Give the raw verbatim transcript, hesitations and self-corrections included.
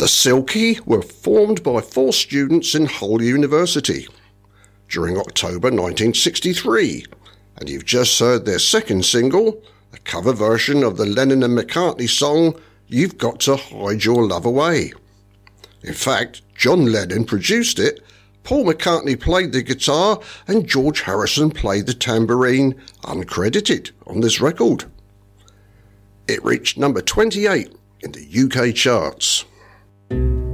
The Silky were formed by four students in Hull University during October nineteen sixty-three, and you've just heard their second single, a cover version of the Lennon and McCartney song, You've Got to Hide Your Love Away. In fact, John Lennon produced it, Paul McCartney played the guitar, and George Harrison played the tambourine, uncredited, on this record. It reached number twenty-eight in the U K charts.